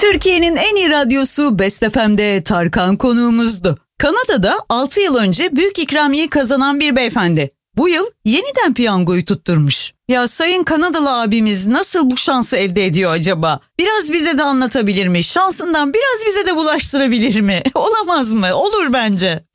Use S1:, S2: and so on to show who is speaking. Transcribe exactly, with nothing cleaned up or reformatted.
S1: Türkiye'nin en iyi radyosu Best F M'de Tarkan konuğumuzdu. Kanada'da altı yıl önce büyük ikramiye kazanan bir beyefendi. Bu yıl yeniden piyangoyu tutturmuş. Ya sayın Kanadalı abimiz nasıl bu şansı elde ediyor acaba? Biraz bize de anlatabilir mi? Şansından biraz bize de bulaştırabilir mi? Olamaz mı? Olur bence.